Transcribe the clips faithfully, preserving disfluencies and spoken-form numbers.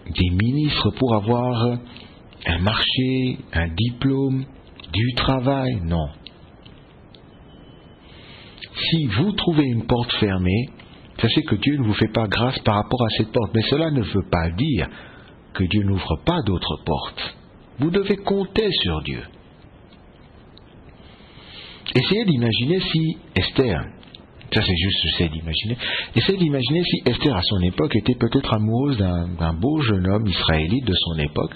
des ministres pour avoir un marché, un diplôme, du travail. Non. Si vous trouvez une porte fermée, sachez que Dieu ne vous fait pas grâce par rapport à cette porte. Mais cela ne veut pas dire que Dieu n'ouvre pas d'autres portes. Vous devez compter sur Dieu. Essayez d'imaginer si Esther, ça c'est juste, j'essaie d'imaginer, essayez d'imaginer si Esther à son époque était peut-être amoureuse d'un, d'un beau jeune homme israélite de son époque,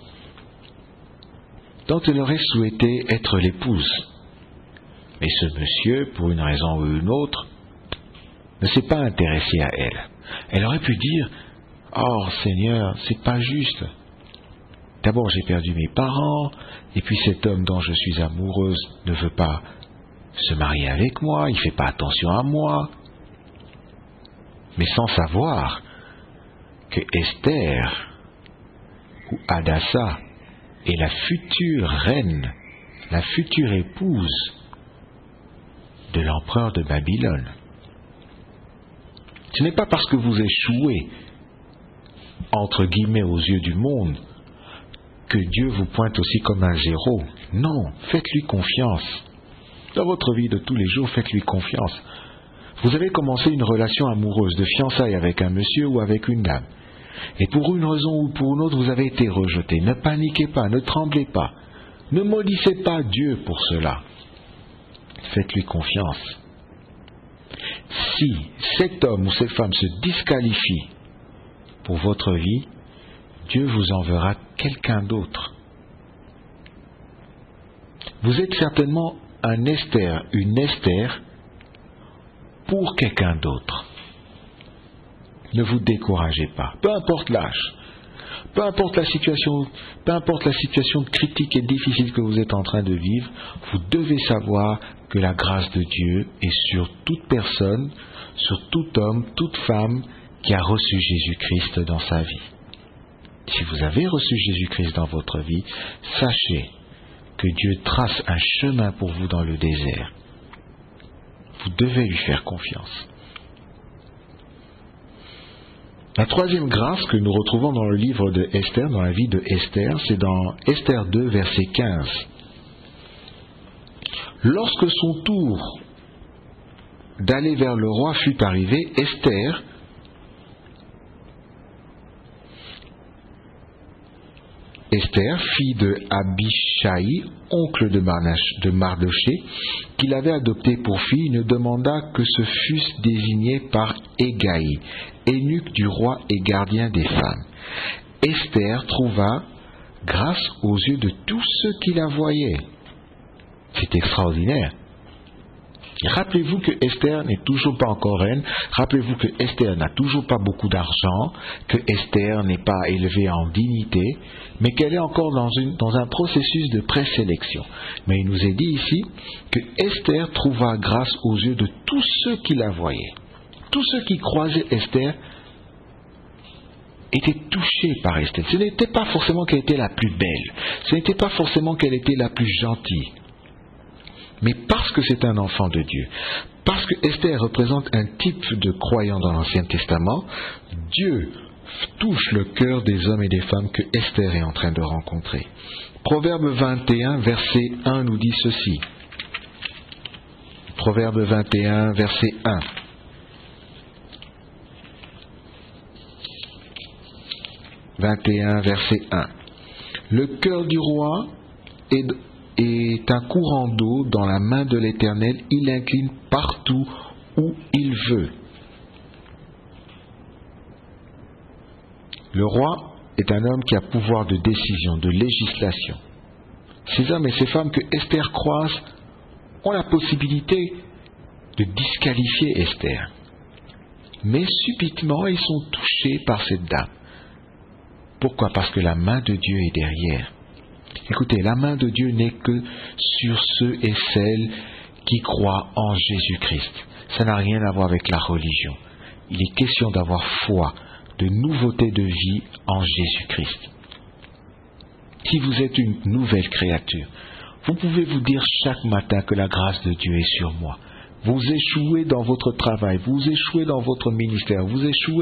dont elle aurait souhaité être l'épouse. Mais ce monsieur, pour une raison ou une autre, ne s'est pas intéressé à elle. Elle aurait pu dire, « Oh Seigneur, c'est pas juste. D'abord j'ai perdu mes parents, et puis cet homme dont je suis amoureuse ne veut pas se marier avec moi, il ne fait pas attention à moi. » Mais sans savoir que Esther ou Hadassa est la future reine, la future épouse de l'empereur de Babylone. Ce n'est pas parce que vous échouez, entre guillemets, aux yeux du monde, que Dieu vous pointe aussi comme un zéro. Non, faites-lui confiance. Dans votre vie de tous les jours, faites-lui confiance. Vous avez commencé une relation amoureuse, de fiançailles avec un monsieur ou avec une dame. Et pour une raison ou pour une autre, vous avez été rejeté. Ne paniquez pas, ne tremblez pas. Ne maudissez pas Dieu pour cela. Faites-lui confiance. Si cet homme ou cette femme se disqualifie pour votre vie, Dieu vous enverra quelqu'un d'autre. Vous êtes certainement un Esther, une Esther pour quelqu'un d'autre. Ne vous découragez pas, peu importe l'âge, peu importe la situation, peu importe la situation critique et difficile que vous êtes en train de vivre, vous devez savoir que la grâce de Dieu est sur toute personne, sur tout homme, toute femme qui a reçu Jésus-Christ dans sa vie. Si vous avez reçu Jésus-Christ dans votre vie, sachez que Dieu trace un chemin pour vous dans le désert. Vous devez lui faire confiance. La troisième grâce que nous retrouvons dans le livre de Esther, dans la vie de Esther, c'est dans Esther deux, verset quinze. Lorsque son tour d'aller vers le roi fut arrivé, Esther, Esther, fille de Abishai, oncle de, Marnach, de Mardoché, qu'il avait adopté pour fille, ne demanda que ce fussent désignés par Hégaï, eunuque du roi et gardien des femmes. Esther trouva grâce aux yeux de tous ceux qui la voyaient. C'est extraordinaire. Rappelez-vous que Esther n'est toujours pas encore reine. Rappelez-vous que Esther n'a toujours pas beaucoup d'argent, que Esther n'est pas élevée en dignité, mais qu'elle est encore dans, une, dans un processus de présélection. Mais il nous est dit ici que Esther trouva grâce aux yeux de tous ceux qui la voyaient. Tous ceux qui croisaient Esther étaient touchés par Esther. Ce n'était pas forcément qu'elle était la plus belle, ce n'était pas forcément qu'elle était la plus gentille, mais parce que c'est un enfant de Dieu, parce que Esther représente un type de croyant dans l'Ancien Testament, Dieu touche le cœur des hommes et des femmes que Esther est en train de rencontrer. Proverbe vingt et un, verset un nous dit ceci. Proverbe vingt et un, verset un. vingt et un, verset un. Le cœur du roi est, est un courant d'eau dans la main de l'Éternel, il incline partout où il veut. Le roi est un homme qui a pouvoir de décision, de législation. Ces hommes et ces femmes que Esther croise ont la possibilité de disqualifier Esther. Mais subitement, ils sont touchés par cette dame. Pourquoi ? Parce que la main de Dieu est derrière. Écoutez, la main de Dieu n'est que sur ceux et celles qui croient en Jésus-Christ. Ça n'a rien à voir avec la religion. Il est question d'avoir foi, de nouveauté de vie en Jésus-Christ. Si vous êtes une nouvelle créature, vous pouvez vous dire chaque matin que la grâce de Dieu est sur moi. Vous échouez dans votre travail, vous échouez dans votre ministère, vous échouez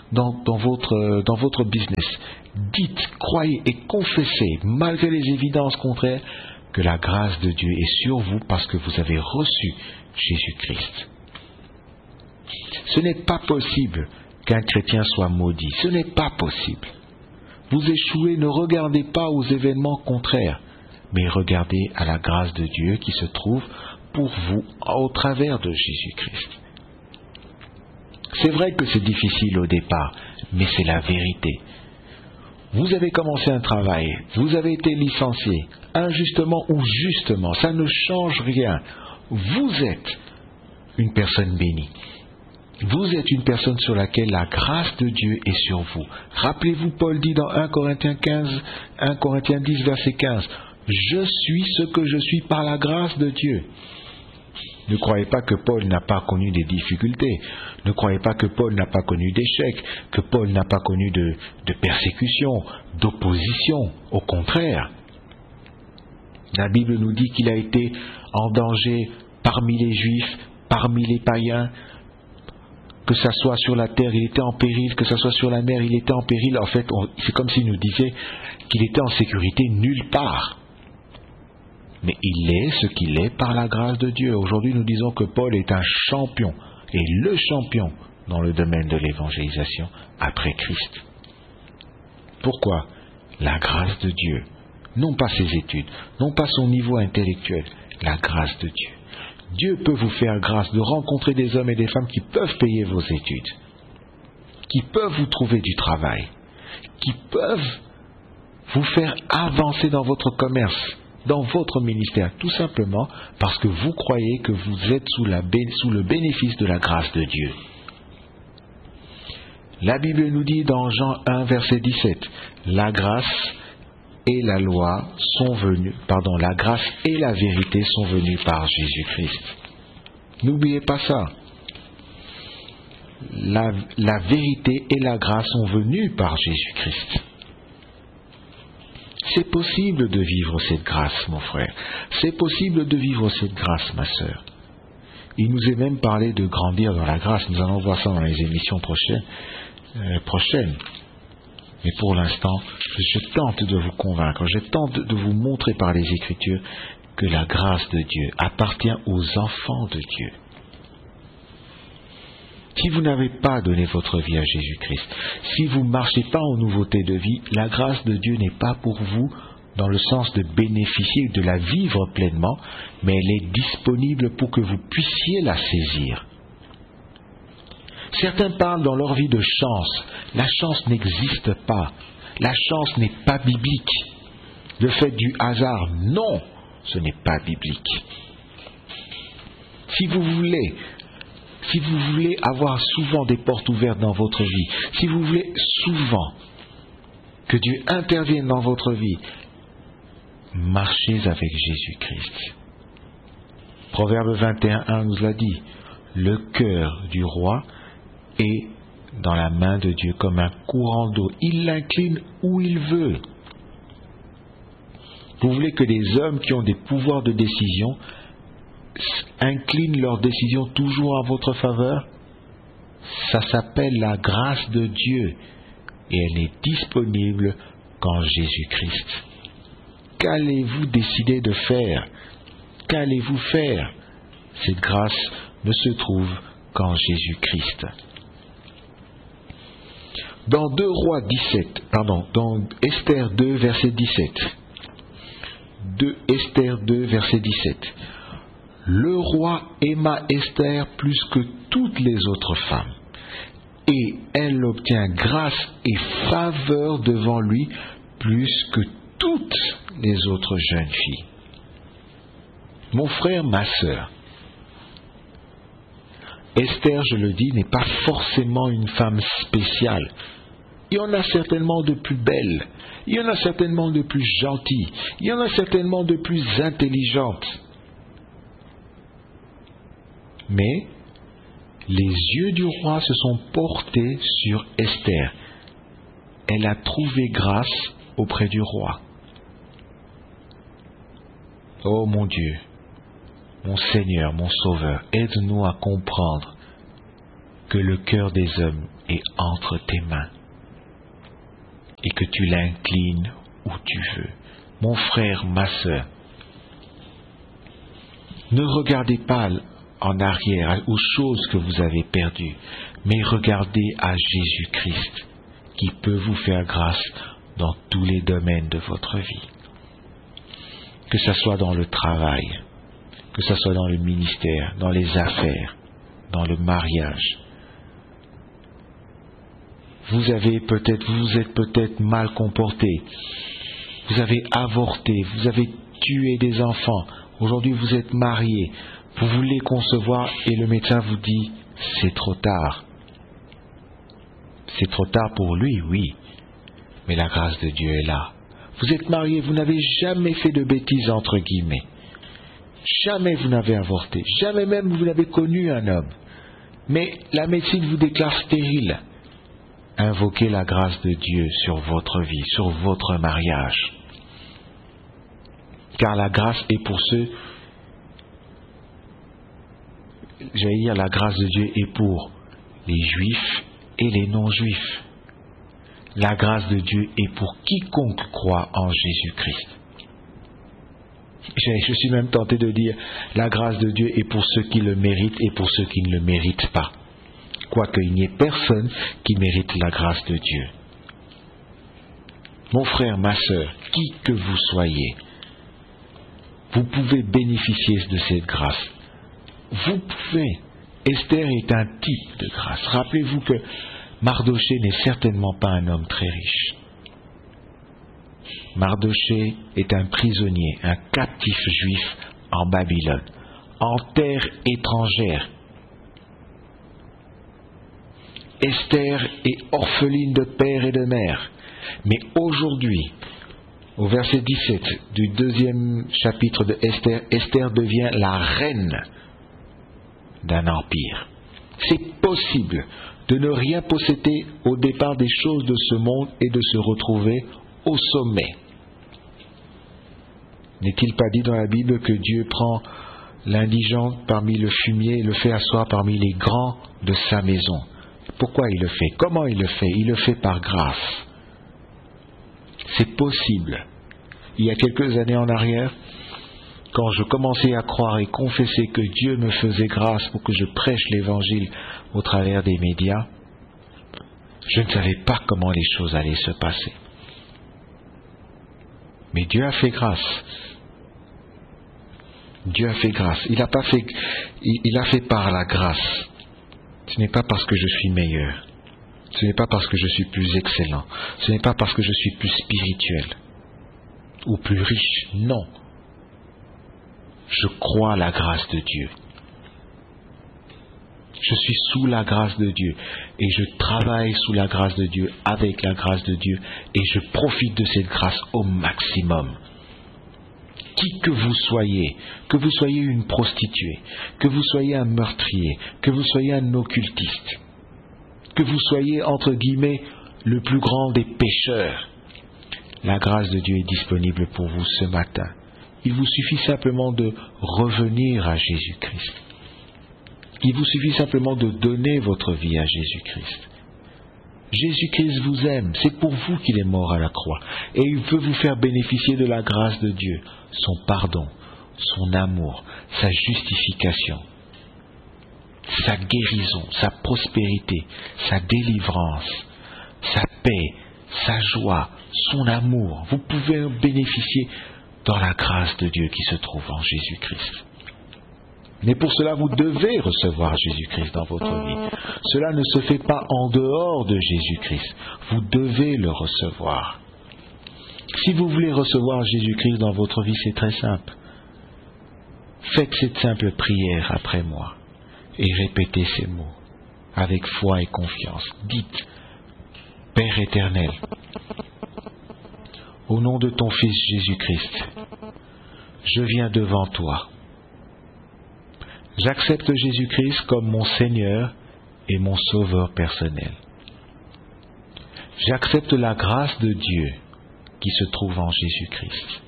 dans, dans, votre, dans votre business. Dites, croyez et confessez, malgré les évidences contraires, que la grâce de Dieu est sur vous parce que vous avez reçu Jésus-Christ. Ce n'est pas possible qu'un chrétien soit maudit. Ce n'est pas possible. Vous échouez, ne regardez pas aux événements contraires, mais regardez à la grâce de Dieu qui se trouve pour vous au travers de Jésus-Christ. C'est vrai que c'est difficile au départ, mais c'est la vérité. Vous avez commencé un travail, vous avez été licencié, injustement ou justement, ça ne change rien. Vous êtes une personne bénie. Vous êtes une personne sur laquelle la grâce de Dieu est sur vous. Rappelez-vous, Paul dit dans un Corinthiens quinze, un Corinthiens dix, verset quinze, « Je suis ce que je suis par la grâce de Dieu ». Ne croyez pas que Paul n'a pas connu des difficultés. Ne croyez pas que Paul n'a pas connu d'échecs, que Paul n'a pas connu de, de persécution, d'opposition. Au contraire, la Bible nous dit qu'il a été en danger parmi les Juifs, parmi les païens, que ça soit sur la terre, il était en péril, que ça soit sur la mer, il était en péril. En fait, on, c'est comme s'il nous disait qu'il était en sécurité nulle part. Mais il est ce qu'il est par la grâce de Dieu. Aujourd'hui, nous disons que Paul est un champion, et le champion dans le domaine de l'évangélisation après Christ. Pourquoi? La grâce de Dieu. Non pas ses études, non pas son niveau intellectuel, la grâce de Dieu. Dieu peut vous faire grâce de rencontrer des hommes et des femmes qui peuvent payer vos études, qui peuvent vous trouver du travail, qui peuvent vous faire avancer dans votre commerce, dans votre ministère, tout simplement parce que vous croyez que vous êtes sous, la, sous le bénéfice de la grâce de Dieu. La Bible nous dit dans Jean un, verset dix-sept, la grâce et la loi sont venues, pardon, la grâce et la vérité sont venues par Jésus-Christ. N'oubliez pas ça. La, la vérité et la grâce sont venues par Jésus-Christ. C'est possible de vivre cette grâce, mon frère. C'est possible de vivre cette grâce, ma sœur. Il nous est même parlé de grandir dans la grâce. Nous allons voir ça dans les émissions prochaines. Euh, prochaines. Mais pour l'instant, je tente de vous convaincre, je tente de vous montrer par les Écritures que la grâce de Dieu appartient aux enfants de Dieu. Si vous n'avez pas donné votre vie à Jésus-Christ, si vous ne marchez pas en nouveauté de vie, la grâce de Dieu n'est pas pour vous dans le sens de bénéficier, de la vivre pleinement, mais elle est disponible pour que vous puissiez la saisir. Certains parlent dans leur vie de chance. La chance n'existe pas. La chance n'est pas biblique. Le fait du hasard, non, ce n'est pas biblique. Si vous voulez Si vous voulez avoir souvent des portes ouvertes dans votre vie, si vous voulez souvent que Dieu intervienne dans votre vie, marchez avec Jésus-Christ. Proverbe vingt et un, un nous l'a dit, le cœur du roi est dans la main de Dieu comme un courant d'eau. Il l'incline où il veut. Vous voulez que des hommes qui ont des pouvoirs de décision inclinent leurs décisions toujours en votre faveur? Ça s'appelle la grâce de Dieu et elle est disponible qu'en Jésus-Christ. Qu'allez-vous décider de faire? Qu'allez-vous faire? Cette grâce ne se trouve qu'en Jésus-Christ. Dans deux Rois dix-sept, pardon, dans Esther deux, verset dix-sept. deux Esther deux, verset dix-sept. Le roi aima Esther plus que toutes les autres femmes, et elle obtient grâce et faveur devant lui plus que toutes les autres jeunes filles. Mon frère, ma sœur, Esther, je le dis, n'est pas forcément une femme spéciale. Il y en a certainement de plus belles, il y en a certainement de plus gentilles, il y en a certainement de plus intelligentes. Mais les yeux du roi se sont portés sur Esther. Elle a trouvé grâce auprès du roi. Oh mon Dieu, mon Seigneur, mon Sauveur, aide-nous à comprendre que le cœur des hommes est entre tes mains et que tu l'inclines où tu veux. Mon frère, ma sœur, ne regardez pas en arrière aux choses que vous avez perdues, mais regardez à Jésus-Christ qui peut vous faire grâce dans tous les domaines de votre vie. Que ce soit dans le travail, que ce soit dans le ministère, dans les affaires, dans le mariage. Vous avez peut-être, vous vous êtes peut-être mal comporté. Vous avez avorté, vous avez tué des enfants. Aujourd'hui, vous êtes marié. Vous voulez concevoir et le médecin vous dit, c'est trop tard. C'est trop tard pour lui, oui. Mais la grâce de Dieu est là. Vous êtes marié, vous n'avez jamais fait de bêtises, entre guillemets. Jamais vous n'avez avorté. Jamais même vous n'avez connu un homme. Mais la médecine vous déclare stérile. Invoquez la grâce de Dieu sur votre vie, sur votre mariage. Car la grâce est pour ceux, j'allais dire, la grâce de Dieu est pour les juifs et les non-juifs. La grâce de Dieu est pour quiconque croit en Jésus-Christ. Je suis même tenté de dire, la grâce de Dieu est pour ceux qui le méritent et pour ceux qui ne le méritent pas. Quoique il n'y ait personne qui mérite la grâce de Dieu. Mon frère, ma sœur, qui que vous soyez, vous pouvez bénéficier de cette grâce. Vous pouvez. Esther est un type de grâce. Rappelez-vous que Mardoché n'est certainement pas un homme très riche. Mardoché est un prisonnier, un captif juif en Babylone, en terre étrangère. Esther est orpheline de père et de mère. Mais aujourd'hui, au verset dix-sept du deuxième chapitre de Esther, Esther devient la reine d'un empire. C'est possible de ne rien posséder au départ des choses de ce monde et de se retrouver au sommet. N'est-il pas dit dans la Bible que Dieu prend l'indigent parmi le fumier et le fait asseoir parmi les grands de sa maison? Pourquoi il le fait? Comment il le fait? Il le fait par grâce. C'est possible. Il y a quelques années en arrière, quand je commençais à croire et confesser que Dieu me faisait grâce pour que je prêche l'Évangile au travers des médias, je ne savais pas comment les choses allaient se passer. Mais Dieu a fait grâce. Dieu a fait grâce. Il a pas fait, il, il a fait par la grâce. Ce n'est pas parce que je suis meilleur. Ce n'est pas parce que je suis plus excellent. Ce n'est pas parce que je suis plus spirituel ou plus riche. Non. Je crois à la grâce de Dieu. Je suis sous la grâce de Dieu et je travaille sous la grâce de Dieu, avec la grâce de Dieu, et je profite de cette grâce au maximum. Qui que vous soyez, que vous soyez une prostituée, que vous soyez un meurtrier, que vous soyez un occultiste, que vous soyez, entre guillemets, le plus grand des pécheurs, la grâce de Dieu est disponible pour vous ce matin. Il vous suffit simplement de revenir à Jésus-Christ. Il vous suffit simplement de donner votre vie à Jésus-Christ. Jésus-Christ vous aime, c'est pour vous qu'il est mort à la croix. Et il veut vous faire bénéficier de la grâce de Dieu, son pardon, son amour, sa justification, sa guérison, sa prospérité, sa délivrance, sa paix, sa joie, son amour. Vous pouvez en bénéficier dans la grâce de Dieu qui se trouve en Jésus-Christ. Mais pour cela, vous devez recevoir Jésus-Christ dans votre vie. Cela ne se fait pas en dehors de Jésus-Christ. Vous devez le recevoir. Si vous voulez recevoir Jésus-Christ dans votre vie, c'est très simple. Faites cette simple prière après moi et répétez ces mots avec foi et confiance. Dites, Père éternel, au nom de ton Fils Jésus-Christ, je viens devant toi. J'accepte Jésus-Christ comme mon Seigneur et mon Sauveur personnel. J'accepte la grâce de Dieu qui se trouve en Jésus-Christ.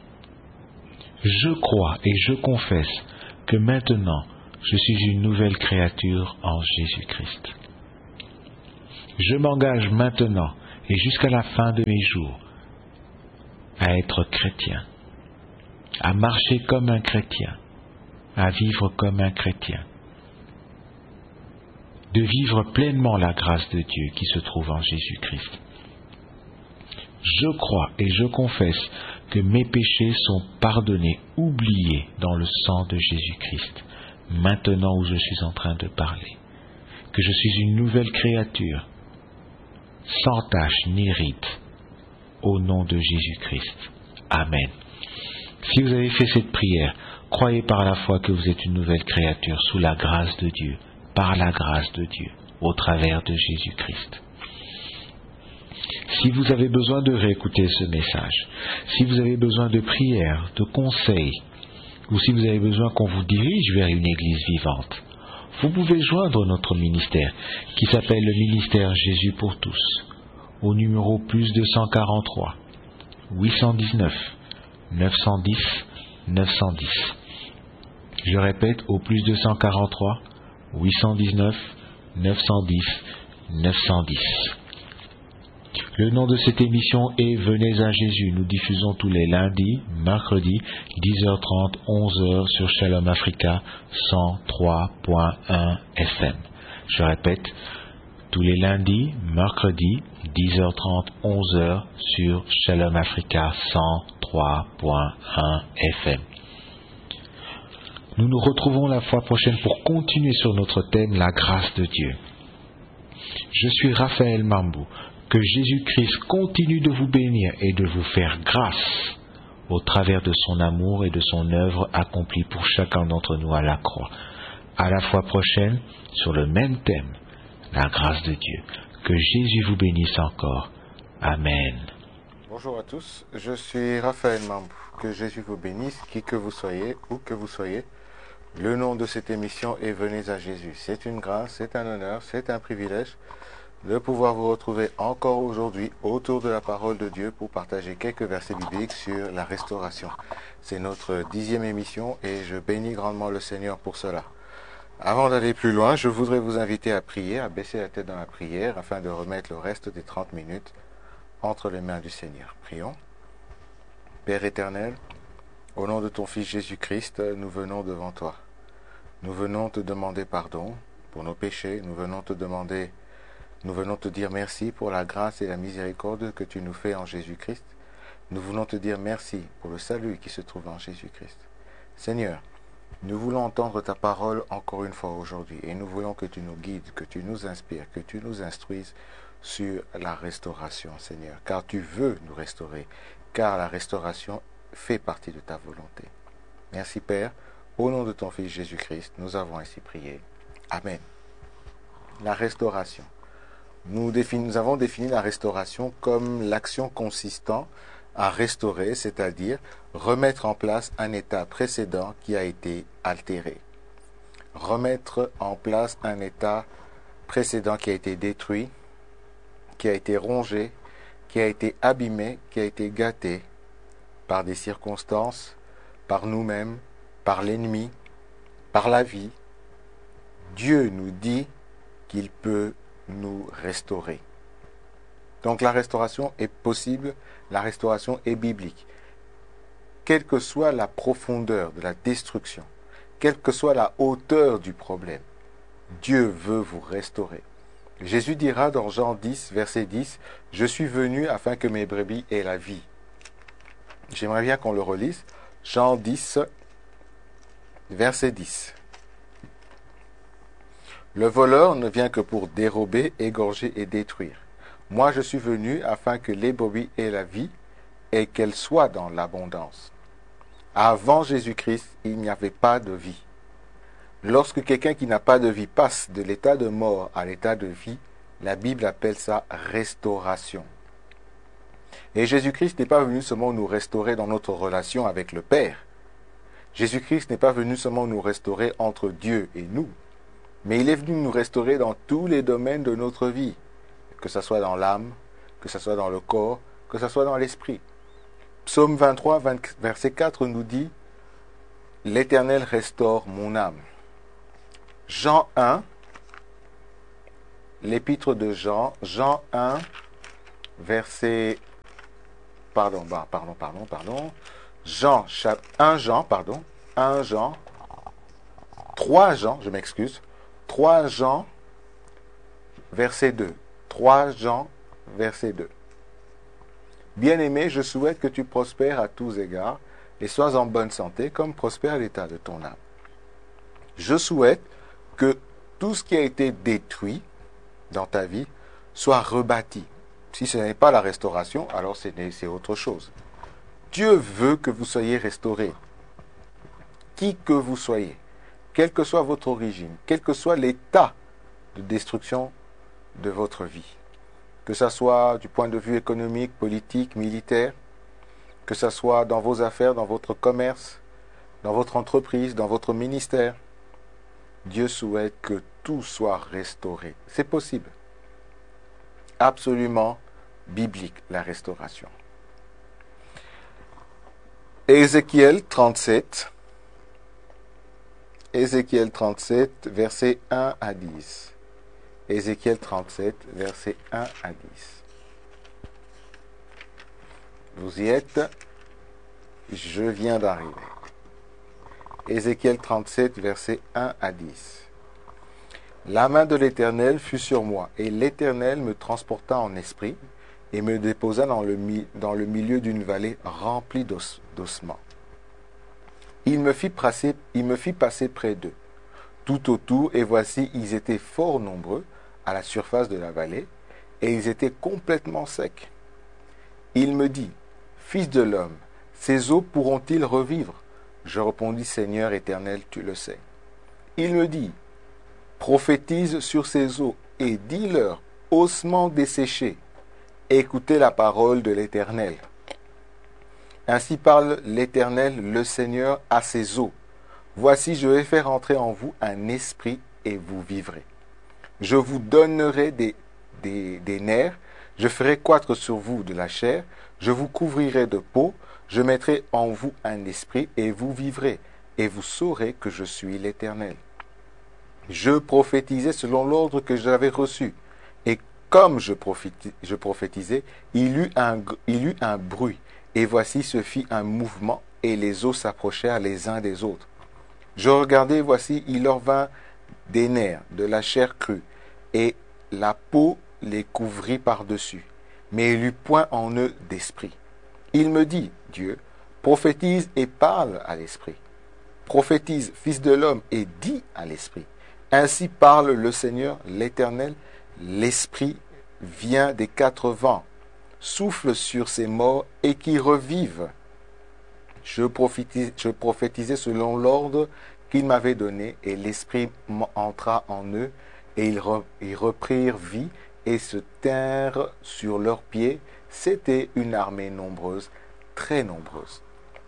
Je crois et je confesse que maintenant je suis une nouvelle créature en Jésus-Christ. Je m'engage maintenant et jusqu'à la fin de mes jours à être chrétien, à marcher comme un chrétien, à vivre comme un chrétien, de vivre pleinement la grâce de Dieu qui se trouve en Jésus-Christ. Je crois et je confesse que mes péchés sont pardonnés, oubliés dans le sang de Jésus-Christ, maintenant où je suis en train de parler, que je suis une nouvelle créature, sans tache ni ride, au nom de Jésus-Christ. Amen. Si vous avez fait cette prière, croyez par la foi que vous êtes une nouvelle créature sous la grâce de Dieu, par la grâce de Dieu, au travers de Jésus-Christ. Si vous avez besoin de réécouter ce message, si vous avez besoin de prières, de conseils, ou si vous avez besoin qu'on vous dirige vers une église vivante, vous pouvez joindre notre ministère, qui s'appelle le ministère Jésus pour tous, au numéro plus deux cent quarante-trois, huit cent dix-neuf, neuf cent dix, neuf cent dix. Je répète, au plus deux cent quarante-trois, huit cent dix-neuf, neuf cent dix, neuf cent dix. Le nom de cette émission est Venez à Jésus. Nous diffusons tous les lundis, mercredis, dix heures trente, onze heures sur Shalom Africa cent trois point un F M. Je répète, tous les lundis, mercredis, dix heures trente, onze heures sur Shalom Africa cent trois point un F M. Nous nous retrouvons la fois prochaine pour continuer sur notre thème, la grâce de Dieu. Je suis Raphaël Mambou. Que Jésus-Christ continue de vous bénir et de vous faire grâce au travers de son amour et de son œuvre accomplie pour chacun d'entre nous à la croix. À la fois prochaine, sur le même thème, la grâce de Dieu. Que Jésus vous bénisse encore. Amen. Bonjour à tous, je suis Raphaël Mambou. Que Jésus vous bénisse, qui que vous soyez, où que vous soyez. Le nom de cette émission est Venez à Jésus. C'est une grâce, c'est un honneur, c'est un privilège de pouvoir vous retrouver encore aujourd'hui autour de la parole de Dieu pour partager quelques versets bibliques sur la restauration. C'est notre dixième émission et je bénis grandement le Seigneur pour cela. Avant d'aller plus loin, je voudrais vous inviter à prier, à baisser la tête dans la prière afin de remettre le reste des trente minutes entre les mains du Seigneur. Prions. Père éternel, au nom de ton Fils Jésus-Christ, nous venons devant toi. Nous venons te demander pardon pour nos péchés, nous venons te demander Nous venons te dire merci pour la grâce et la miséricorde que tu nous fais en Jésus-Christ. Nous voulons te dire merci pour le salut qui se trouve en Jésus-Christ. Seigneur, nous voulons entendre ta parole encore une fois aujourd'hui et nous voulons que tu nous guides, que tu nous inspires, que tu nous instruises sur la restauration, Seigneur, car tu veux nous restaurer, car la restauration fait partie de ta volonté. Merci Père, au nom de ton Fils Jésus-Christ, nous avons ainsi prié. Amen. La restauration. Nous, défini, nous avons défini la restauration comme l'action consistant à restaurer, c'est-à-dire remettre en place un état précédent qui a été altéré. Remettre en place un état précédent qui a été détruit, qui a été rongé, qui a été abîmé, qui a été gâté par des circonstances, par nous-mêmes, par l'ennemi, par la vie. Dieu nous dit qu'il peut nous restaurer. Donc la restauration est possible, la restauration est biblique. Quelle que soit la profondeur de la destruction, quelle que soit la hauteur du problème, Dieu veut vous restaurer. Jésus dira dans Jean dix, verset dix, « Je suis venu afin que mes brebis aient la vie. » J'aimerais bien qu'on le relise. Jean dix, verset dix. Le voleur ne vient que pour dérober, égorger et détruire. Moi, je suis venu afin que les brebis aient la vie et qu'elle soit dans l'abondance. Avant Jésus-Christ, il n'y avait pas de vie. Lorsque quelqu'un qui n'a pas de vie passe de l'état de mort à l'état de vie, la Bible appelle ça restauration. Et Jésus-Christ n'est pas venu seulement nous restaurer dans notre relation avec le Père. Jésus-Christ n'est pas venu seulement nous restaurer entre Dieu et nous, mais il est venu nous restaurer dans tous les domaines de notre vie, que ce soit dans l'âme, que ce soit dans le corps, que ce soit dans l'esprit. Psaume vingt-trois, verset quatre nous dit « L'Éternel restaure mon âme ». Jean un, l'épître de Jean, Jean un, verset... Pardon, bah, pardon, pardon, pardon. Jean, un Jean, pardon. un Jean. trois Jean, je m'excuse. trois Jean, verset deux. trois Jean, verset deux. Bien-aimé, je souhaite que tu prospères à tous égards et sois en bonne santé, comme prospère l'état de ton âme. Je souhaite que tout ce qui a été détruit dans ta vie soit rebâti. Si ce n'est pas la restauration, alors c'est autre chose. Dieu veut que vous soyez restaurés. Qui que vous soyez, quelle que soit votre origine, quel que soit l'état de destruction de votre vie, que ce soit du point de vue économique, politique, militaire, que ce soit dans vos affaires, dans votre commerce, dans votre entreprise, dans votre ministère, Dieu souhaite que tout soit restauré. C'est possible. Absolument biblique, la restauration. Ézéchiel trente-sept. Ézéchiel trente-sept, versets un à dix. Ézéchiel trente-sept, versets un à dix. Vous y êtes? Je viens d'arriver. Ézéchiel trente-sept, versets un à dix. La main de l'Éternel fut sur moi, et l'Éternel me transporta en esprit, et me déposa dans le, dans le milieu d'une vallée remplie d'ossements. Il me fit passer, il me fit passer près d'eux, tout autour, et voici, ils étaient fort nombreux à la surface de la vallée, et ils étaient complètement secs. Il me dit, Fils de l'homme, ces eaux pourront-ils revivre? Je répondis, Seigneur éternel, tu le sais. Il me dit, prophétise sur ces eaux, et dis-leur, ossements desséchés, écoutez la parole de l'Éternel. Ainsi parle l'Éternel, le Seigneur, à ces eaux. Voici, je vais faire entrer en vous un esprit, et vous vivrez. Je vous donnerai des, des, des nerfs, je ferai croître sur vous de la chair, je vous couvrirai de peau, je mettrai en vous un esprit, et vous vivrez, et vous saurez que je suis l'Éternel. Je prophétisais selon l'ordre que j'avais reçu, et comme je, je prophétisais, il eut, un, il eut un bruit, et voici se fit un mouvement, et les eaux s'approchèrent les uns des autres. Je regardai, voici, il leur vint des nerfs, de la chair crue, et la peau les couvrit par-dessus, mais il eut point en eux d'esprit. Il me dit, Dieu, prophétise et parle à l'esprit. Prophétise, fils de l'homme, et dis à l'esprit. Ainsi parle le Seigneur, l'Éternel, l'Esprit vient des quatre vents, souffle sur ces morts et qui revivent. Je prophétisais, je prophétisais selon l'ordre qu'il m'avait donné, et l'Esprit entra en eux, et ils, re, ils reprirent vie et se tinrent sur leurs pieds. C'était une armée nombreuse, très nombreuse.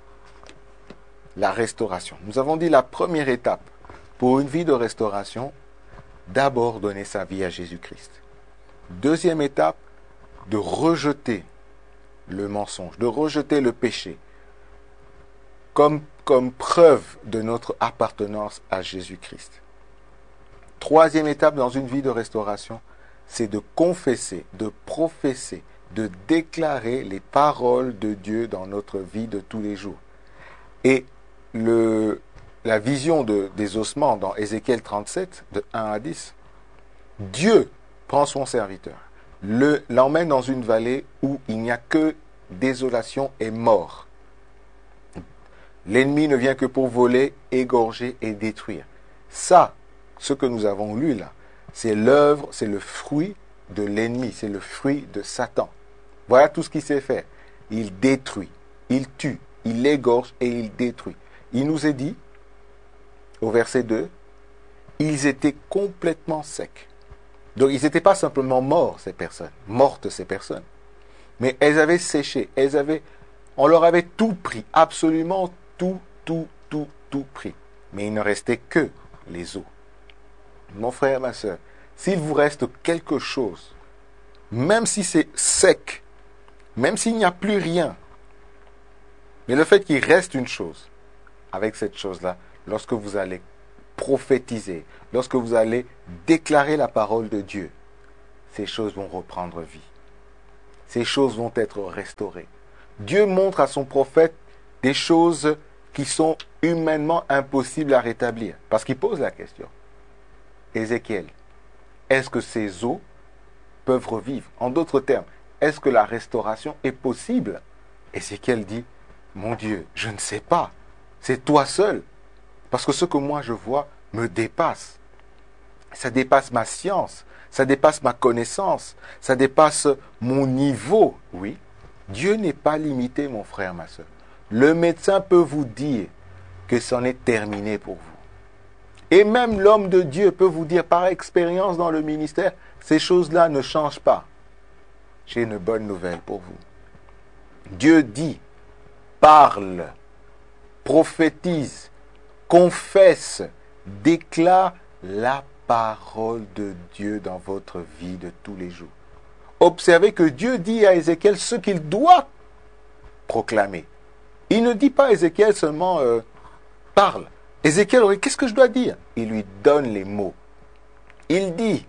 La restauration. Nous avons dit la première étape pour une vie de restauration, d'abord donner sa vie à Jésus-Christ. Deuxième étape, de rejeter le mensonge, de rejeter le péché, comme, comme preuve de notre appartenance à Jésus-Christ. Troisième étape dans une vie de restauration, c'est de confesser, de professer, de déclarer les paroles de Dieu dans notre vie de tous les jours. Et le, la vision de, des ossements dans Ézéchiel trente-sept, de un à dix, Dieu prend son serviteur, le, l'emmène dans une vallée où il n'y a que désolation et mort. L'ennemi ne vient que pour voler, égorger et détruire. Ça, ce que nous avons lu là, c'est l'œuvre, c'est le fruit de l'ennemi, c'est le fruit de Satan. Voilà tout ce qu'il sait faire. Il détruit, il tue, il égorge et il détruit. Il nous est dit, au verset deux, ils étaient complètement secs. Donc ils n'étaient pas simplement morts, ces personnes, mortes ces personnes, mais elles avaient séché, elles avaient, on leur avait tout pris, absolument tout, tout, tout, tout pris. Mais il ne restait que les os. Mon frère, ma soeur, s'il vous reste quelque chose, même si c'est sec, même s'il n'y a plus rien, mais le fait qu'il reste une chose, avec cette chose-là, lorsque vous allez prophétiser, lorsque vous allez déclarer la parole de Dieu ces choses vont reprendre vie. Ces choses vont être restaurées. Dieu montre à son prophète des choses qui sont humainement impossibles à rétablir. Parce qu'il pose la question. Ézéchiel, est-ce que ces eaux peuvent revivre? En d'autres termes, est-ce que la restauration est possible? Ézéchiel dit, mon Dieu, je ne sais pas. C'est toi seul. Parce que ce que moi je vois me dépasse. Ça dépasse ma science. Ça dépasse ma connaissance. Ça dépasse mon niveau. Oui, Dieu n'est pas limité, mon frère, ma soeur. Le médecin peut vous dire que c'en est terminé pour vous. Et même l'homme de Dieu peut vous dire par expérience dans le ministère, ces choses-là ne changent pas. J'ai une bonne nouvelle pour vous. Dieu dit, parle, prophétise, confesse, déclare la parole de Dieu dans votre vie de tous les jours. Observez que Dieu dit à Ézéchiel ce qu'il doit proclamer. Il ne dit pas à Ézéchiel seulement euh, parle. Ézéchiel, qu'est-ce que je dois dire? Il lui donne les mots. Il dit,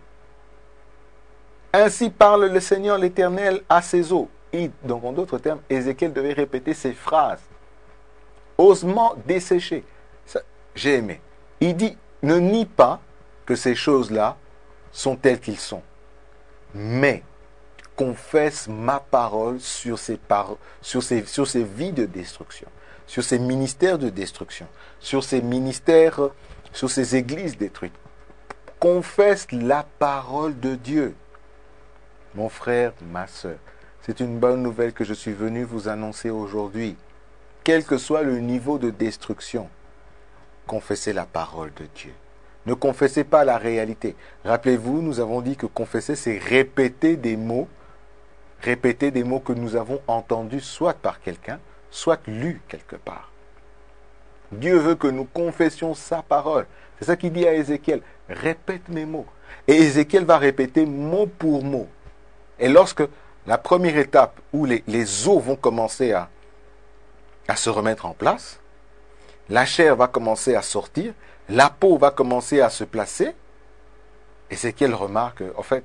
ainsi parle le Seigneur l'Éternel à ses eaux. Et donc en d'autres termes, Ézéchiel devait répéter ces phrases. Osement desséché. Ça, j'ai aimé. Il dit, ne nie pas que ces choses-là sont telles qu'ils sont. Mais confesse ma parole sur ces, par... sur ces, sur ces vies de destruction, sur ces ministères de destruction, sur ces ministères, sur ces églises détruites. Confesse la parole de Dieu. Mon frère, ma soeur, c'est une bonne nouvelle que je suis venu vous annoncer aujourd'hui. Quel que soit le niveau de destruction, confessez la parole de Dieu. Ne confessez pas la réalité. Rappelez-vous, nous avons dit que confesser, c'est répéter des mots, répéter des mots que nous avons entendus soit par quelqu'un, soit lus quelque part. Dieu veut que nous confessions sa parole. C'est ça qu'il dit à Ézéchiel. Répète mes mots. Et Ézéchiel va répéter mot pour mot. Et lorsque la première étape où les, les os vont commencer à, à se remettre en place, la chair va commencer à sortir, la peau va commencer à se placer, Ézéchiel remarque, en fait,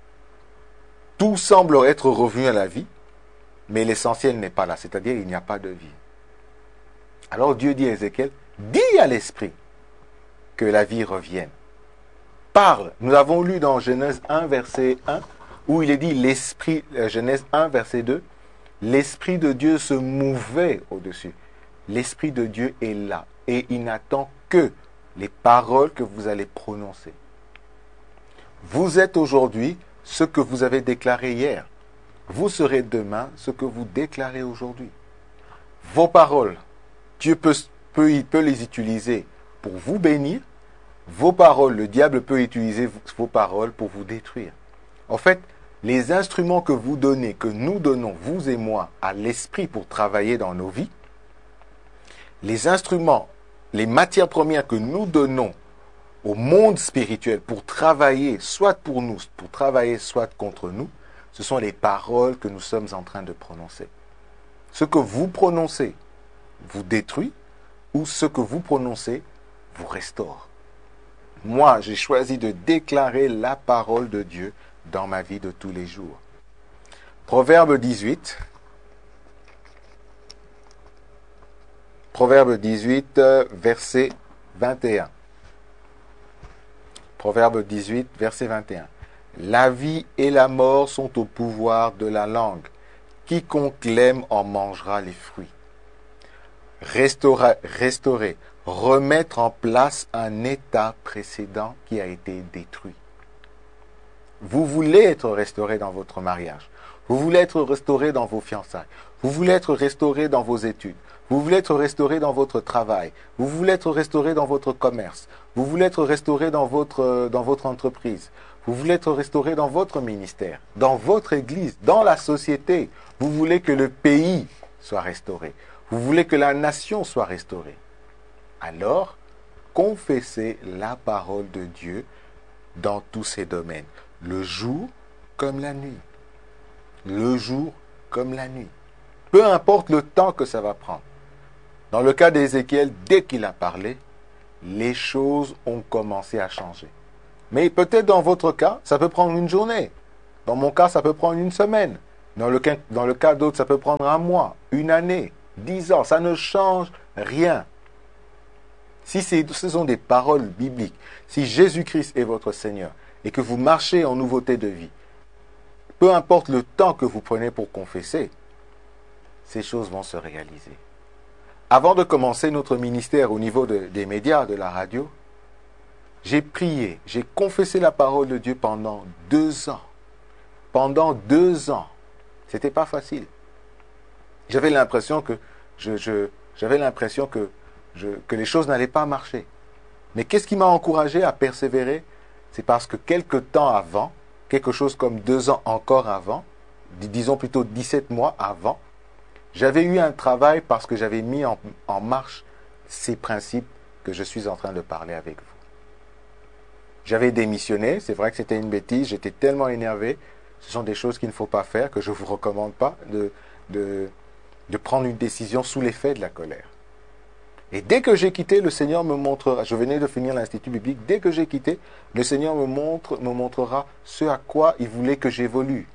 tout semble être revenu à la vie, mais l'essentiel n'est pas là, c'est-à-dire il n'y a pas de vie. Alors Dieu dit à Ézéchiel, dis à l'esprit que la vie revienne. Parle. Nous avons lu dans Genèse un, verset un, où il est dit, l'esprit, Genèse un, verset deux, l'esprit de Dieu se mouvait au-dessus. L'esprit de Dieu est là et il n'attend que les paroles que vous allez prononcer. Vous êtes aujourd'hui ce que vous avez déclaré hier. Vous serez demain ce que vous déclarez aujourd'hui. Vos paroles, Dieu peut, peut, il peut les utiliser pour vous bénir. Vos paroles, le diable peut utiliser vos paroles pour vous détruire. En fait, les instruments que vous donnez, que nous donnons, vous et moi, à l'esprit pour travailler dans nos vies, les instruments, les matières premières que nous donnons au monde spirituel pour travailler, soit pour nous, pour travailler, soit contre nous, ce sont les paroles que nous sommes en train de prononcer. Ce que vous prononcez vous détruit ou ce que vous prononcez vous restaure. Moi, j'ai choisi de déclarer la parole de Dieu dans ma vie de tous les jours. Proverbe dix-huit. Proverbe dix-huit, verset vingt et un. Proverbe dix-huit, verset vingt et un. La vie et la mort sont au pouvoir de la langue. Quiconque l'aime en mangera les fruits. Restaurer, restaurer, remettre en place un état précédent qui a été détruit. Vous voulez être restauré dans votre mariage. Vous voulez être restauré dans vos fiançailles. Vous voulez être restauré dans vos études. Vous voulez être restauré dans votre travail. Vous voulez être restauré dans votre commerce. Vous voulez être restauré dans votre, dans votre entreprise. Vous voulez être restauré dans votre ministère, dans votre église, dans la société. Vous voulez que le pays soit restauré. Vous voulez que la nation soit restaurée. Alors, confessez la parole de Dieu dans tous ces domaines. Le jour comme la nuit. Le jour comme la nuit. Peu importe le temps que ça va prendre. Dans le cas d'Ézéchiel, dès qu'il a parlé, les choses ont commencé à changer. Mais peut-être dans votre cas, ça peut prendre une journée. Dans mon cas, ça peut prendre une semaine. Dans le, dans le cas d'autres, ça peut prendre un mois, une année, dix ans. Ça ne change rien. Si ce sont des paroles bibliques, si Jésus-Christ est votre Seigneur et que vous marchez en nouveauté de vie, peu importe le temps que vous prenez pour confesser, ces choses vont se réaliser. Avant de commencer notre ministère au niveau de, des médias, de la radio, j'ai prié, j'ai confessé la parole de Dieu pendant deux ans. Pendant deux ans. C'était pas facile. J'avais l'impression que je, je, j'avais l'impression que, je, que les choses n'allaient pas marcher. Mais qu'est-ce qui m'a encouragé à persévérer? C'est parce que quelque temps avant, quelque chose comme deux ans encore avant, disons plutôt dix-sept mois avant, j'avais eu un travail parce que j'avais mis en, en marche ces principes que je suis en train de parler avec vous. J'avais démissionné, c'est vrai que c'était une bêtise, j'étais tellement énervé. Ce sont des choses qu'il ne faut pas faire, que je ne vous recommande pas de, de, de prendre une décision sous l'effet de la colère. Et dès que j'ai quitté, le Seigneur me montrera, je venais de finir l'Institut biblique, dès que j'ai quitté, le Seigneur me, montre, me montrera ce à quoi il voulait que j'évolue.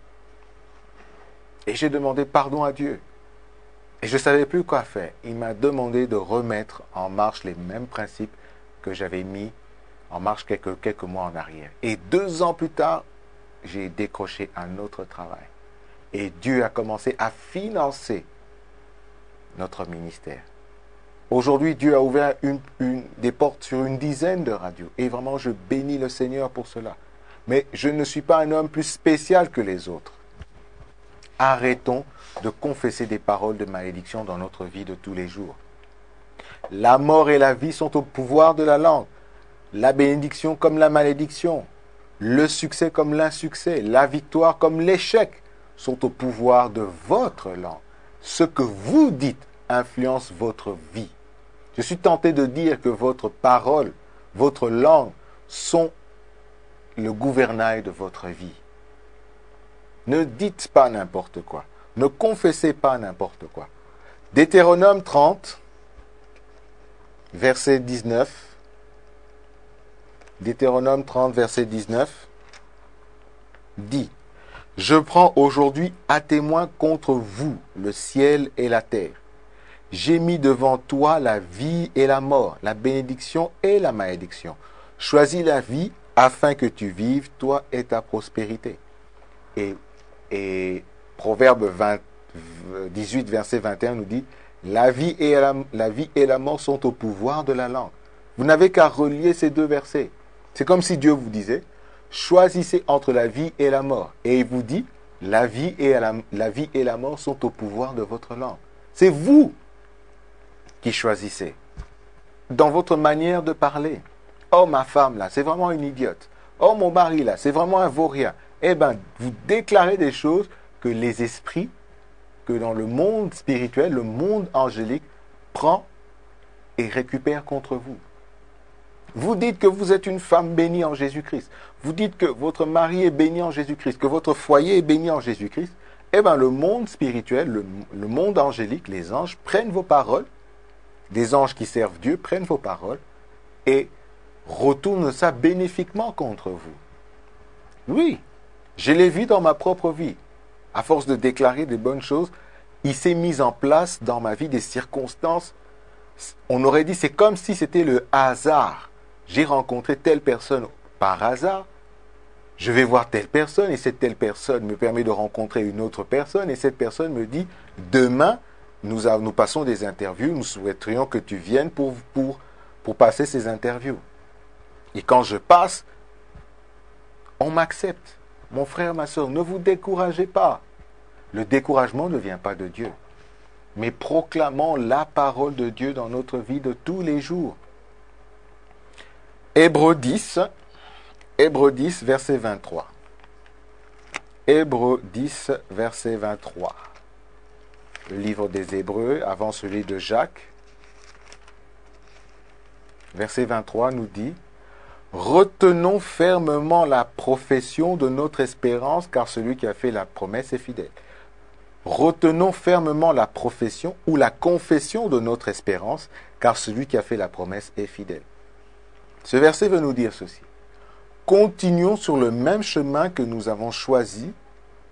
Et j'ai demandé pardon à Dieu. Et je ne savais plus quoi faire. Il m'a demandé de remettre en marche les mêmes principes que j'avais mis en marche quelques, quelques mois en arrière. Et deux ans plus tard, j'ai décroché un autre travail. Et Dieu a commencé à financer notre ministère. Aujourd'hui, Dieu a ouvert une, une, des portes sur une dizaine de radios. Et vraiment, je bénis le Seigneur pour cela. Mais je ne suis pas un homme plus spécial que les autres. Arrêtons de confesser des paroles de malédiction dans notre vie de tous les jours. La mort et la vie sont au pouvoir de la langue. La bénédiction comme la malédiction. Le succès comme l'insuccès, la victoire comme l'échec sont au pouvoir de votre langue. Ce que vous dites influence votre vie. Je suis tenté de dire que votre parole, votre langue sont le gouvernail de votre vie. Ne dites pas n'importe quoi. Ne confessez pas n'importe quoi. Deutéronome trente, verset dix-neuf. Deutéronome trente, verset dix-neuf, dit « Je prends aujourd'hui à témoin contre vous le ciel et la terre. J'ai mis devant toi la vie et la mort, la bénédiction et la malédiction. Choisis la vie afin que tu vives, toi et ta prospérité. » Et, et Proverbe vingt, dix-huit, verset vingt et un nous dit « la vie, et la, la vie et la mort sont au pouvoir de la langue. » Vous n'avez qu'à relier ces deux versets. C'est comme si Dieu vous disait, choisissez entre la vie et la mort. Et il vous dit, la vie et la, la vie et la mort sont au pouvoir de votre langue. C'est vous qui choisissez. Dans votre manière de parler. Oh, ma femme là, c'est vraiment une idiote. Oh, mon mari là, c'est vraiment un vaurien. Eh bien, vous déclarez des choses que les esprits, que dans le monde spirituel, le monde angélique, prend et récupère contre vous. Vous dites que vous êtes une femme bénie en Jésus-Christ. Vous dites que votre mari est béni en Jésus-Christ, que votre foyer est béni en Jésus-Christ. Eh bien, le monde spirituel, le, le monde angélique, les anges prennent vos paroles, des anges qui servent Dieu prennent vos paroles et retournent ça bénéfiquement contre vous. Oui, je l'ai vu dans ma propre vie. À force de déclarer des bonnes choses, il s'est mis en place dans ma vie des circonstances. On aurait dit, c'est comme si c'était le hasard. J'ai rencontré telle personne par hasard, je vais voir telle personne et cette telle personne me permet de rencontrer une autre personne et cette personne me dit, demain, nous, a, nous passons des interviews, nous souhaiterions que tu viennes pour, pour, pour passer ces interviews. Et quand je passe, on m'accepte. Mon frère, ma soeur, ne vous découragez pas. Le découragement ne vient pas de Dieu. Mais proclamons la parole de Dieu dans notre vie de tous les jours. Hébreux dix, Hébreux dix, verset vingt-trois. Hébreux dix, verset vingt-trois. Le livre des Hébreux, avant celui de Jacques. Verset vingt-trois nous dit « Retenons fermement la profession de notre espérance, car celui qui a fait la promesse est fidèle. » Retenons fermement la profession ou la confession de notre espérance, car celui qui a fait la promesse est fidèle. Ce verset veut nous dire ceci. Continuons sur le même chemin que nous avons choisi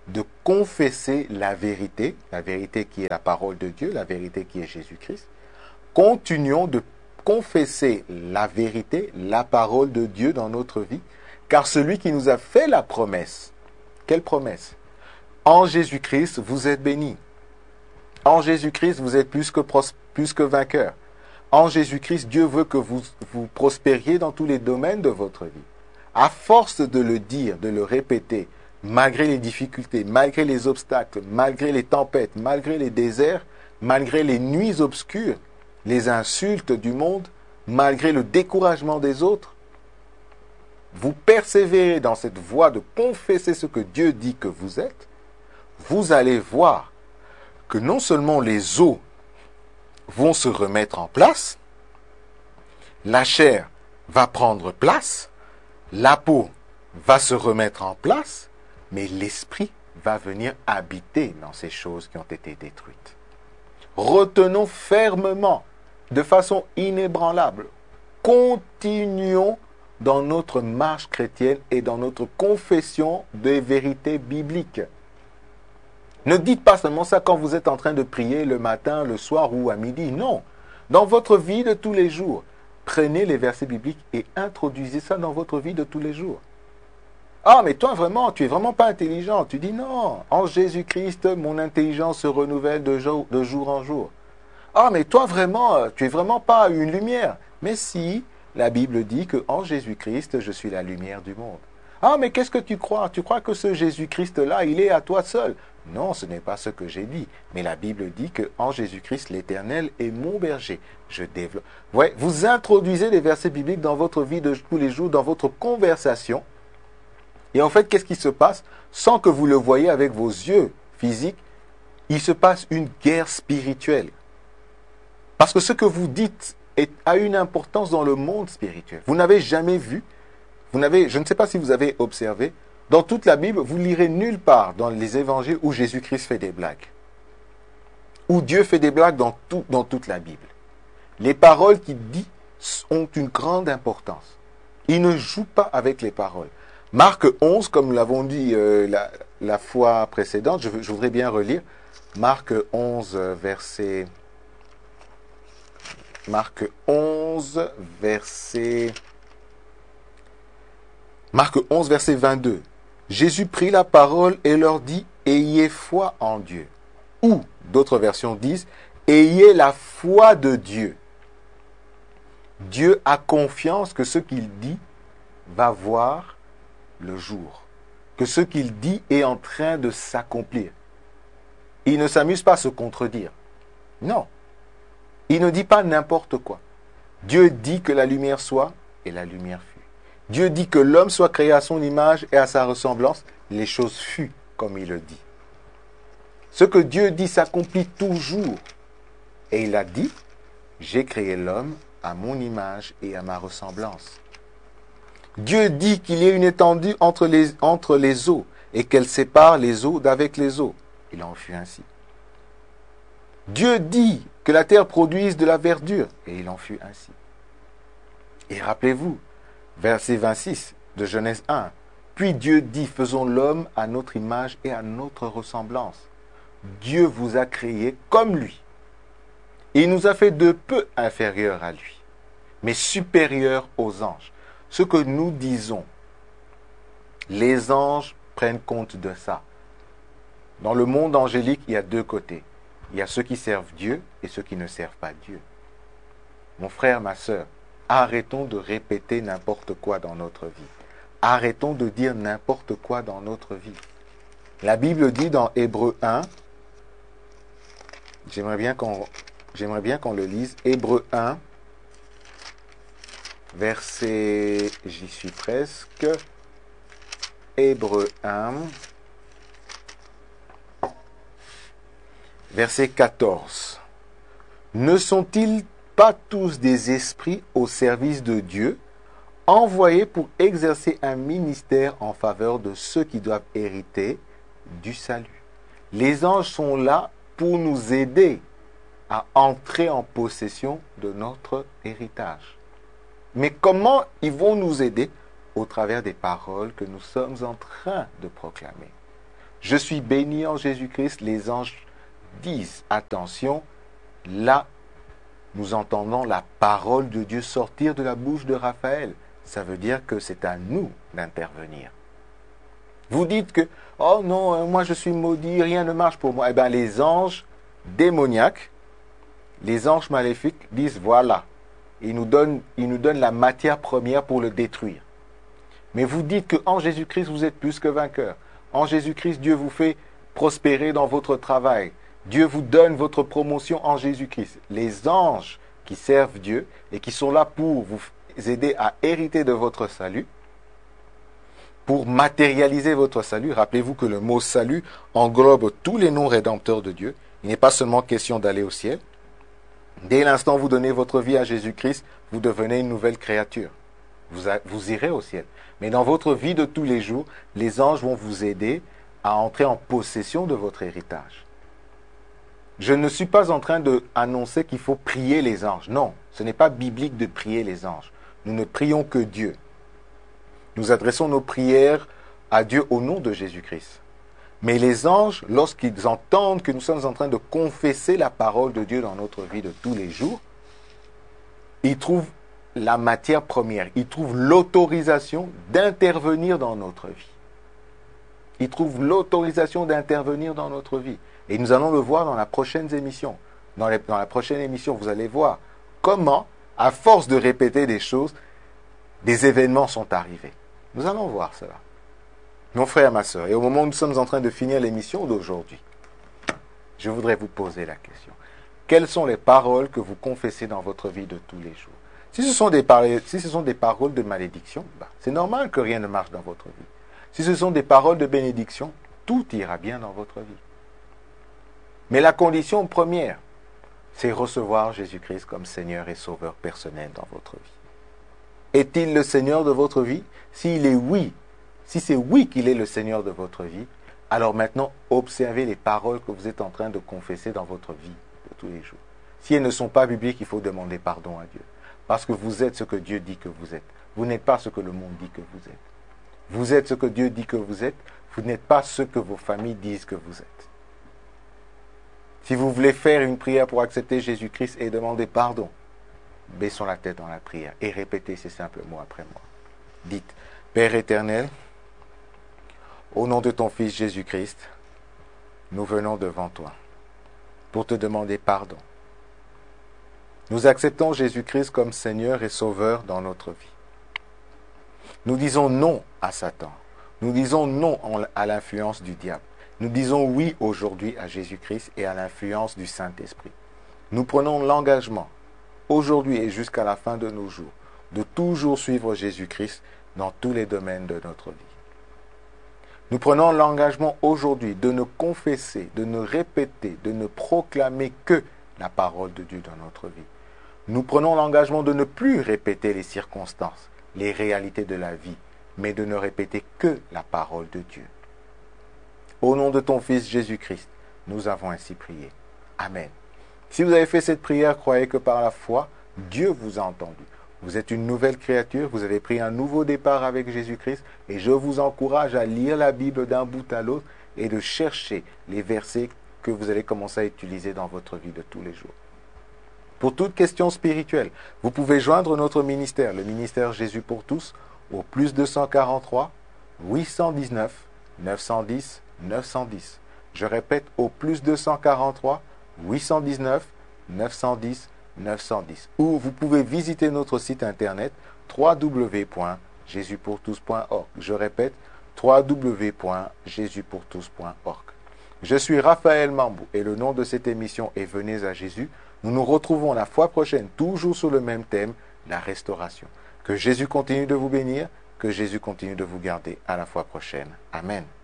de confesser la vérité, la vérité qui est la parole de Dieu, la vérité qui est Jésus-Christ. Continuons de confesser la vérité, la parole de Dieu dans notre vie, car celui qui nous a fait la promesse, quelle promesse? En Jésus-Christ, vous êtes bénis. En Jésus-Christ, vous êtes plus que, pros- plus que vainqueurs. En Jésus-Christ, Dieu veut que vous, vous prospériez dans tous les domaines de votre vie. À force de le dire, de le répéter, malgré les difficultés, malgré les obstacles, malgré les tempêtes, malgré les déserts, malgré les nuits obscures, les insultes du monde, malgré le découragement des autres, vous persévérez dans cette voie de confesser ce que Dieu dit que vous êtes, vous allez voir que non seulement les os vont se remettre en place, la chair va prendre place, la peau va se remettre en place, mais l'esprit va venir habiter dans ces choses qui ont été détruites. Retenons fermement, de façon inébranlable, continuons dans notre marche chrétienne et dans notre confession des vérités bibliques. Ne dites pas seulement ça quand vous êtes en train de prier le matin, le soir ou à midi. Non. Dans votre vie de tous les jours, prenez les versets bibliques et introduisez ça dans votre vie de tous les jours. Ah, mais toi vraiment, tu es vraiment pas intelligent. Tu dis non. En Jésus-Christ, mon intelligence se renouvelle de jour, de jour en jour. Ah, mais toi vraiment, tu es vraiment pas une lumière. Mais si, la Bible dit que en Jésus-Christ, je suis la lumière du monde. Ah, mais qu'est-ce que tu crois? Tu crois que ce Jésus-Christ-là, il est à toi seul? Non, ce n'est pas ce que j'ai dit. Mais la Bible dit que en Jésus-Christ, l'Éternel est mon berger. Je développe. Ouais, vous introduisez les versets bibliques dans votre vie de tous les jours, dans votre conversation. Et en fait, qu'est-ce qui se passe? Sans que vous le voyez avec vos yeux physiques, il se passe une guerre spirituelle. Parce que ce que vous dites est, a une importance dans le monde spirituel. Vous n'avez jamais vu, vous n'avez, je ne sais pas si vous avez observé, dans toute la Bible, vous lirez nulle part dans les évangiles où Jésus-Christ fait des blagues. Où Dieu fait des blagues dans, tout, dans toute la Bible. Les paroles qu'il dit ont une grande importance. Il ne joue pas avec les paroles. Marc onze, comme nous l'avons dit euh, la, la fois précédente, je, je voudrais bien relire. Marc onze, verset... Marc onze, verset... Marc onze, verset vingt-deux. Jésus prit la parole et leur dit, « Ayez foi en Dieu. » Ou, d'autres versions disent, « Ayez la foi de Dieu. » Dieu a confiance que ce qu'il dit va voir le jour. Que ce qu'il dit est en train de s'accomplir. Il ne s'amuse pas à se contredire. Non. Il ne dit pas n'importe quoi. Dieu dit que la lumière soit, et la lumière fut. Dieu dit que l'homme soit créé à son image et à sa ressemblance, les choses furent comme il le dit. Ce que Dieu dit s'accomplit toujours. Et il a dit, j'ai créé l'homme à mon image et à ma ressemblance. Dieu dit qu'il y a une étendue entre les, entre les eaux et qu'elle sépare les eaux d'avec les eaux. Il en fut ainsi. Dieu dit que la terre produise de la verdure et il en fut ainsi. Et rappelez-vous, verset vingt-six de Genèse un. Puis Dieu dit, faisons l'homme à notre image et à notre ressemblance. Dieu vous a créé comme lui. Et il nous a fait de peu inférieurs à lui, mais supérieurs aux anges. Ce que nous disons, les anges prennent compte de ça. Dans le monde angélique, il y a deux côtés. Il y a ceux qui servent Dieu et ceux qui ne servent pas Dieu. Mon frère, ma sœur, arrêtons de répéter n'importe quoi dans notre vie. Arrêtons de dire n'importe quoi dans notre vie. La Bible dit dans Hébreux un, j'aimerais bien qu'on, j'aimerais bien qu'on le lise, Hébreux un, verset, j'y suis presque, Hébreux un, verset quatorze. Ne sont-ils pas tous des esprits au service de Dieu, envoyés pour exercer un ministère en faveur de ceux qui doivent hériter du salut? Les anges sont là pour nous aider à entrer en possession de notre héritage. Mais comment ils vont nous aider? Au travers des paroles que nous sommes en train de proclamer. Je suis béni en Jésus-Christ. Les anges disent, attention, là, nous entendons la parole de Dieu sortir de la bouche de Raphaël. Ça veut dire que c'est à nous d'intervenir. Vous dites que, oh non, moi je suis maudit, rien ne marche pour moi. Eh bien, les anges démoniaques, les anges maléfiques disent, voilà, ils nous donnent, ils nous donnent la matière première pour le détruire. Mais vous dites qu'en Jésus-Christ, vous êtes plus que vainqueur. En Jésus-Christ, Dieu vous fait prospérer dans votre travail. Dieu vous donne votre promotion en Jésus-Christ. Les anges qui servent Dieu et qui sont là pour vous aider à hériter de votre salut, pour matérialiser votre salut. Rappelez-vous que le mot salut englobe tous les noms rédempteurs de Dieu. Il n'est pas seulement question d'aller au ciel. Dès l'instant où vous donnez votre vie à Jésus-Christ, vous devenez une nouvelle créature. Vous, a, vous irez au ciel. Mais dans votre vie de tous les jours, les anges vont vous aider à entrer en possession de votre héritage. Je ne suis pas en train d'annoncer qu'il faut prier les anges. Non, ce n'est pas biblique de prier les anges. Nous ne prions que Dieu. Nous adressons nos prières à Dieu au nom de Jésus-Christ. Mais les anges, lorsqu'ils entendent que nous sommes en train de confesser la parole de Dieu dans notre vie de tous les jours, ils trouvent la matière première, ils trouvent l'autorisation d'intervenir dans notre vie. Ils trouvent l'autorisation d'intervenir dans notre vie. Et nous allons le voir dans la prochaine émission. Dans, les, dans la prochaine émission, vous allez voir comment, à force de répéter des choses, des événements sont arrivés. Nous allons voir cela. Mon frère, ma soeur, et au moment où nous sommes en train de finir l'émission d'aujourd'hui, je voudrais vous poser la question. Quelles sont les paroles que vous confessez dans votre vie de tous les jours? Si ce sont des, par... si ce sont des paroles de malédiction, bah, c'est normal que rien ne marche dans votre vie. Si ce sont des paroles de bénédiction, tout ira bien dans votre vie. Mais la condition première, c'est recevoir Jésus-Christ comme Seigneur et Sauveur personnel dans votre vie. Est-il le Seigneur de votre vie? S'il est oui, si c'est oui qu'il est le Seigneur de votre vie, alors maintenant, observez les paroles que vous êtes en train de confesser dans votre vie de tous les jours. Si elles ne sont pas bibliques, il faut demander pardon à Dieu. Parce que vous êtes ce que Dieu dit que vous êtes. Vous n'êtes pas ce que le monde dit que vous êtes. Vous êtes ce que Dieu dit que vous êtes. Vous n'êtes pas ce que vos familles disent que vous êtes. Si vous voulez faire une prière pour accepter Jésus-Christ et demander pardon, baissons la tête dans la prière et répétez ces simples mots après moi. Dites, Père éternel, au nom de ton Fils Jésus-Christ, nous venons devant toi pour te demander pardon. Nous acceptons Jésus-Christ comme Seigneur et Sauveur dans notre vie. Nous disons non à Satan. Nous disons non à l'influence du diable. Nous disons oui aujourd'hui à Jésus-Christ et à l'influence du Saint-Esprit. Nous prenons l'engagement, aujourd'hui et jusqu'à la fin de nos jours, de toujours suivre Jésus-Christ dans tous les domaines de notre vie. Nous prenons l'engagement aujourd'hui de ne confesser, de ne répéter, de ne proclamer que la parole de Dieu dans notre vie. Nous prenons l'engagement de ne plus répéter les circonstances, les réalités de la vie, mais de ne répéter que la parole de Dieu. Au nom de ton Fils Jésus-Christ, nous avons ainsi prié. Amen. Si vous avez fait cette prière, croyez que par la foi, Dieu vous a entendu. Vous êtes une nouvelle créature, vous avez pris un nouveau départ avec Jésus-Christ et je vous encourage à lire la Bible d'un bout à l'autre et de chercher les versets que vous allez commencer à utiliser dans votre vie de tous les jours. Pour toute question spirituelle, vous pouvez joindre notre ministère, le ministère Jésus pour tous, au plus deux cent quarante-trois, huit cent dix-neuf, neuf cent dix, neuf cent dix. Je répète, au plus deux cent quarante-trois, huit cent dix-neuf, neuf cent dix, neuf cent dix. Ou vous pouvez visiter notre site internet w w w point jésus pour tous point org. Je répète, w w w point jésus pour tous point org. Je suis Raphaël Mambou et le nom de cette émission est Venez à Jésus. Nous nous retrouvons la fois prochaine, toujours sur le même thème, la restauration. Que Jésus continue de vous bénir, que Jésus continue de vous garder. À la fois prochaine. Amen.